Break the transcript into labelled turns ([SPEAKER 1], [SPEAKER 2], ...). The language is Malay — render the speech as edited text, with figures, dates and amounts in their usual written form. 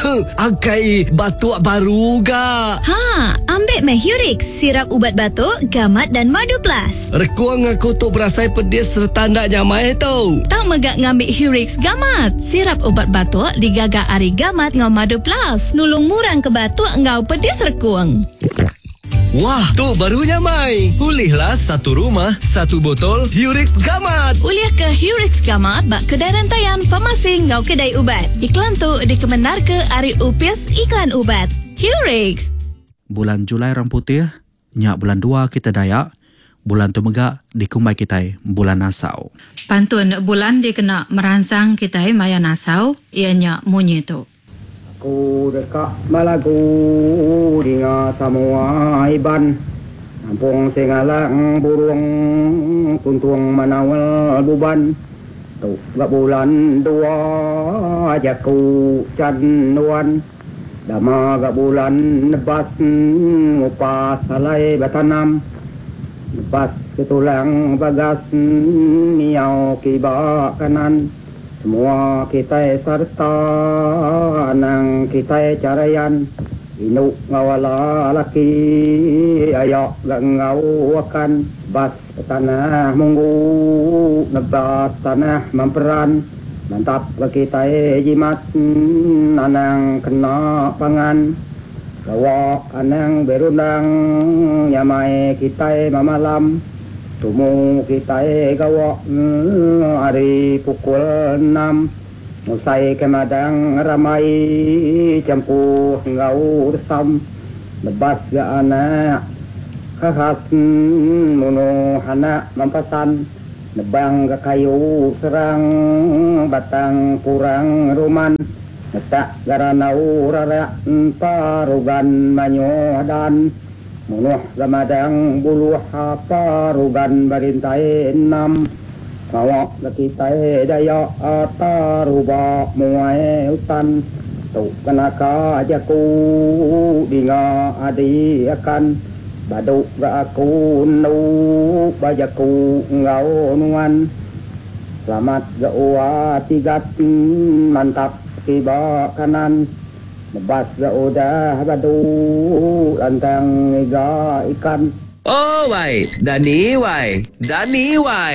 [SPEAKER 1] Angkai batuk baru ga.
[SPEAKER 2] Ambil Hurix, sirap ubat batuk, gamat dan madu plus.
[SPEAKER 1] Rekuang aku tu berasai pedis serta ndak nyamai tau.
[SPEAKER 2] Tak megak ngambil Hurix gamat. Sirap ubat batuk digagak ari gamat ngau madu plus. Nulung murang ke batuk ngau pedis rekuang.
[SPEAKER 1] Wah, tu baru nyamai.
[SPEAKER 3] Pulihlah satu rumah, satu botol Hurix Gamat.
[SPEAKER 2] Uliah ke Hurix Gamat bak kedai rantaian farmasi ngau kedai ubat. Iklan tu dikemenar ke Ari Upias Iklan Ubat. Hurix.
[SPEAKER 4] Bulan Julai orang putih, nyak bulan 2 kita Dayak. Bulan tu megak dikumbai kita bulan Nasau.
[SPEAKER 5] Pantun bulan dia kena merangsang kita maya Nasau, ianya munyi tu.
[SPEAKER 6] Ku dekat malagu dengan semua iban. Nampung singalang burung kuntung manawal buban. Tu gak bulan 2 jaku canduan. Dama gak bulan nebas ngupas salai batanam. Nebas ketulang bagas niau kiba kanan. Semua kita serta nang kita carayan inuk ngawala laki ayak ngau akan bas tanah munggu nebas tanah memperan mantap kita jimat anang kena pangan bawa anang berundang nyamai kita mamalam tumu kita gawa hari pukul 6 musai ke madang ramai campuh ngau resam lebas ga anak khas mono hana mampasan nebang ga kayu serang batang kurang ruman netak garanau rara parugan manyodan munuh gamadang buluh apa rugan barintai 6 Mawak lakitai daya ataruba muai hutan tu kenaka ajaku dinga adi akan baduk ga aku nu bajaku ngau nuan selamat ga uwa tigat mantap tiba kanan nebas ga udah badu lantang iga ikan.
[SPEAKER 3] Oh, wai. Dani, wai.